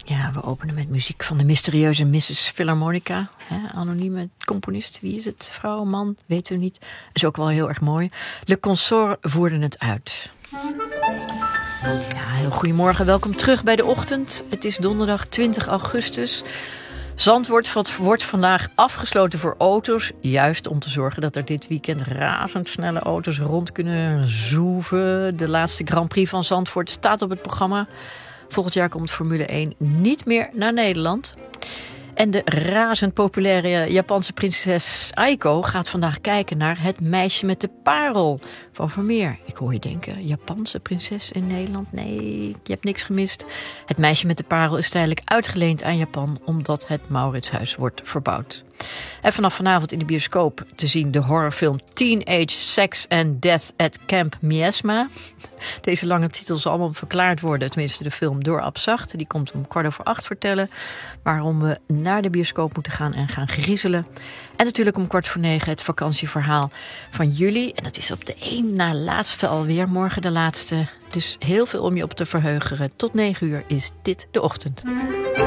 Ja, we openen met muziek van de mysterieuze Mrs. Philharmonica. Anonieme componist. Wie is het? Vrouw, man? Weten we niet. Is ook wel heel erg mooi. Le Consort voerde het uit. Ja, heel goedemorgen. Welkom terug bij De Ochtend. Het is donderdag 20 augustus. Zandvoort wordt vandaag afgesloten voor auto's. Juist om te zorgen dat er dit weekend razendsnelle auto's rond kunnen zoeven. De laatste Grand Prix van Zandvoort staat op het programma. Volgend jaar komt Formule 1 niet meer naar Nederland. En de razend populaire Japanse prinses Aiko gaat vandaag kijken naar Het meisje met de parel van Vermeer. Ik hoor je denken, Japanse prinses in Nederland? Nee, je hebt niks gemist. Het meisje met de parel is tijdelijk uitgeleend aan Japan omdat het Mauritshuis wordt verbouwd. En vanaf vanavond in de bioscoop te zien de horrorfilm Teenage Sex and Death at Camp Miasma. Deze lange titel zal allemaal verklaard worden, tenminste de film, door Abzacht. Die komt om 7:15 vertellen waarom we naar de bioscoop moeten gaan en gaan griezelen. En natuurlijk om 8:45 het vakantieverhaal van jullie. En dat is op de één na laatste alweer, morgen de laatste. Dus heel veel om je op te verheugen. Tot 9 uur is dit De Ochtend.